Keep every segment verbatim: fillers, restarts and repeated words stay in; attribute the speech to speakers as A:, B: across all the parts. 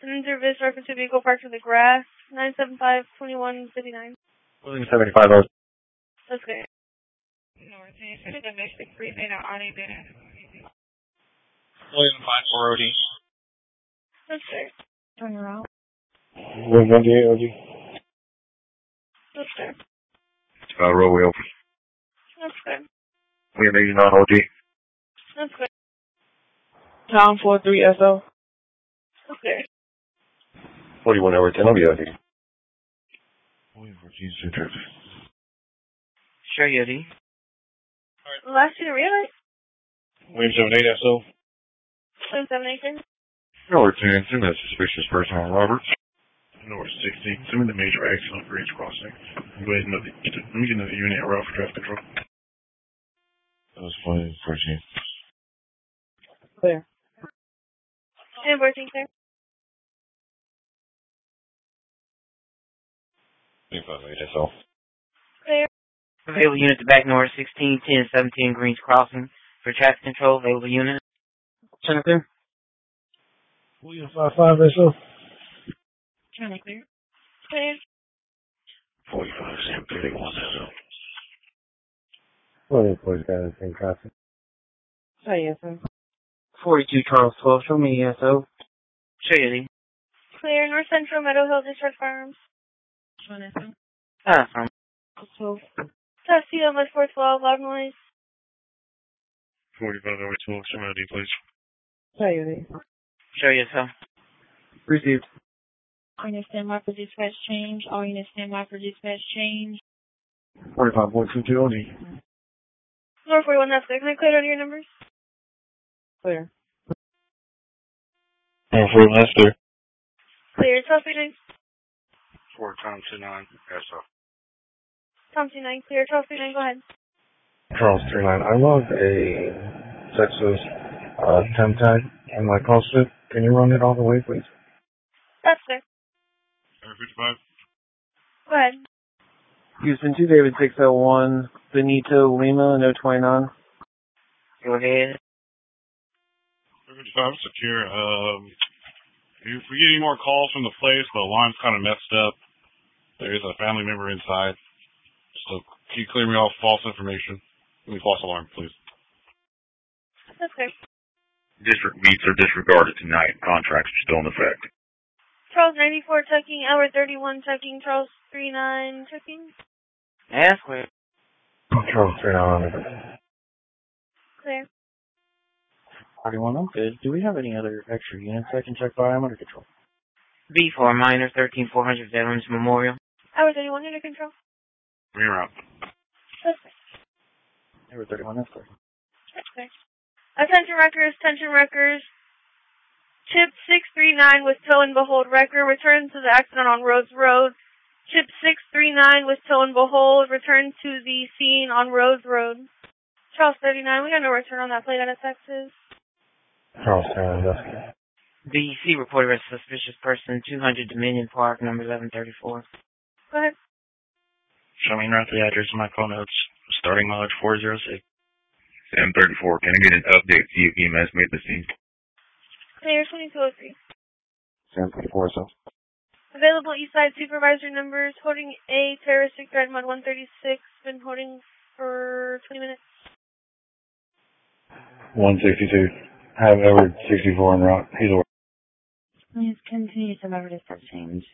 A: An service reference to vehicle parked in the grass. nine seven five, two one five nine.
B: William seventy-five oh.
A: That's good.
C: Northeast, domestic freeway on Arnie Bennett.
B: William five four O D.
A: That's good.
C: Turn around.
B: William twenty-eight O D.
A: That's good.
B: Uh, roadway open.
A: That's good.
B: William eighty-nine O D.
A: That's good.
C: Tom four three S O.
A: That's good.
B: forty-one hour ten O D. William fourteen Center.
C: Sure, Yeti.
A: The last two to realize?
B: William seventy-eight S O.
A: William seven eight ten.
B: North Hanson, that's suspicious person on Roberts. North sixty, assuming the major accident bridge crossing. Go ahead and let me get another unit around for traffic control. That was William fourteen.
C: Clear.
A: And working clear.
B: five eight S O.
A: Clear.
C: Available unit to back north sixteen ten seventeen Greens Crossing for traffic control. Available unit. Channel clear.
B: William five five S O.
C: Channel clear.
A: Clear.
B: forty-five Sam thirty-one S O. William forty-five same traffic.
C: Say yes, sir. forty-two Charles twelve. Show me S O. Show Yeti.
A: Clear. North Central Meadow Hill District Farms.
C: Show S O. Ah, from. twelve.
A: Taxi on West four twelve. Loud noise.
B: forty-five over twelve. Show me I D, please.
C: Say Yeti. Show yes, sir. Received.
D: All units stand by for dispatch change. All units stand by for dispatch change.
B: forty-five point two two O D.
A: North forty-one, that's clear. Can I clear out your numbers?
C: Clear.
B: North forty-one, that's clear.
A: Clear. twelve three nine.
B: four Tom two nine S O.
A: Tom two nine. Clear. twelve three nine. Go ahead.
B: Charles three nine. I logged a Texas uh, temp tag in my call strip. Can you run it all the way, please?
A: That's clear.
B: fifty-five.
A: Go ahead.
C: Houston two David six oh one. Benito Lima no twenty-nine. Go ahead.
E: fifty-five secure. Um, if we get any more calls from the place, the line's kind of messed up. There is a family member inside. So can you clear me off false information? Give me false alarm, please.
A: That's clear.
B: District meets are disregarded tonight. Contracts are still in effect.
A: Charles ninety-four tucking. Hour thirty-one tucking. Charles three nine tucking.
C: That's clear.
B: Charles three nine.
A: Clear.
C: forty-one, I'm good. Do we have any other extra units I can check by? I'm under control. B four minor thirteen four hundred Veterans Memorial.
A: Hour thirty-one under control.
E: We're out.
A: That's clear.
C: Hour thirty-one, that's clear.
A: That's clear. Attention wreckers, attention wreckers. Chip six three nine with tow and behold wrecker. Return to the accident on Rhodes Road. Chip six three nine with tow and behold. Return to the scene on Rhodes Road. Charles thirty-nine, we got no return on that plate out of Texas.
B: Charles three nine, that's clear.
C: B C reported as suspicious person, two hundred Dominion Park, number eleven thirty-four.
A: Go ahead.
B: Show me right the address of my call notes. Starting mileage four zero six. Sam thirty-four, can I get an update? See if E M S made the scene.
A: Clear twenty-two oh three.
B: Sam thirty-four, so.
A: Available Eastside supervisor numbers. Holding a terroristic threat mod one thirty-six. Been holding for twenty minutes.
B: one sixty-two. Have Edward sixty-four en route. He's away.
D: Please continue to remember dispatch change.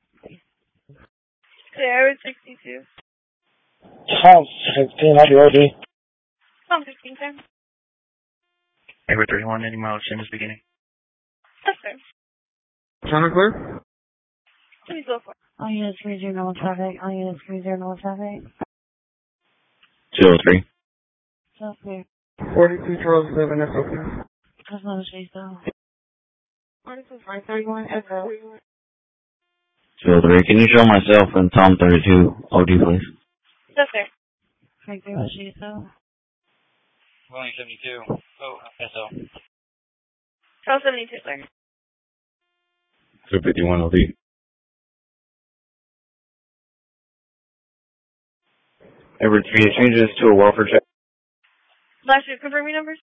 A: Clear. Hour sixty-two.
B: Charles sixteen, I'll be O D.
A: Tom fifteen, sir.
B: Edward thirty-one, any mileage in this beginning.
A: Yes, sir.
C: Channel clear?
A: Please go for it.
D: All units cruise your normal traffic. All units cruise your normal traffic.
B: two oh three.
D: So clear.
C: forty-two Charles seven S O clear.
D: Just want to say so.
C: forty-two five thirty-one S O.
B: two oh three, can you show myself and Tom thirty-two O D, please?
A: Yes, sir.
D: Thank you, say so.
C: William seventy-two. Oh, S O.
A: Charles seventy-two, sir.
B: two fifty-one O D. Edward three changes to a welfare check.
A: Last year, confirm your numbers.